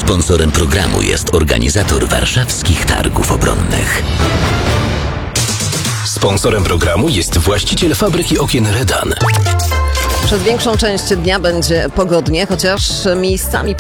Sponsorem programu jest organizator Warszawskich Targów Obronnych. Sponsorem programu jest właściciel fabryki okien Redan. Przez większą część dnia będzie pogodnie, chociaż miejscami